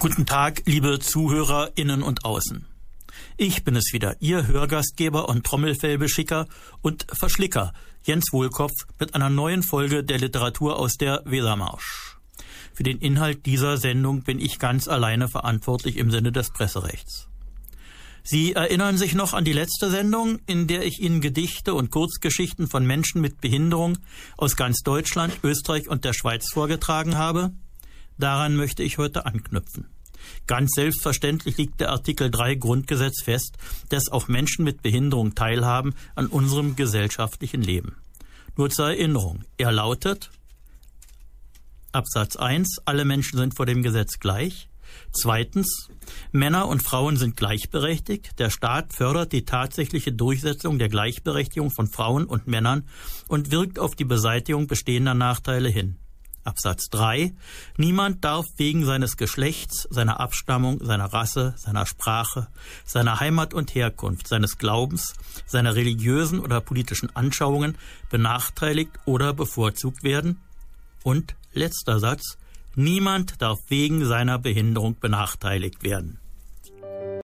Guten Tag, liebe Zuhörer innen und außen. Ich bin es wieder, Ihr Hörgastgeber und Trommelfellbeschicker und Verschlicker, Jens Wohlkopf, mit einer neuen Folge der Literatur aus der Wesermarsch. Für den Inhalt dieser Sendung bin ich ganz alleine verantwortlich im Sinne des Presserechts. Sie erinnern sich noch an die letzte Sendung, in der ich Ihnen Gedichte und Kurzgeschichten von Menschen mit Behinderung aus ganz Deutschland, Österreich und der Schweiz vorgetragen habe? Daran möchte ich heute anknüpfen. Ganz selbstverständlich liegt der Artikel 3 Grundgesetz fest, dass auch Menschen mit Behinderung teilhaben an unserem gesellschaftlichen Leben. Nur zur Erinnerung, er lautet: Absatz 1, alle Menschen sind vor dem Gesetz gleich. Zweitens, Männer und Frauen sind gleichberechtigt. Der Staat fördert die tatsächliche Durchsetzung der Gleichberechtigung von Frauen und Männern und wirkt auf die Beseitigung bestehender Nachteile hin. Absatz 3. Niemand darf wegen seines Geschlechts, seiner Abstammung, seiner Rasse, seiner Sprache, seiner Heimat und Herkunft, seines Glaubens, seiner religiösen oder politischen Anschauungen benachteiligt oder bevorzugt werden. Und letzter Satz. Niemand darf wegen seiner Behinderung benachteiligt werden.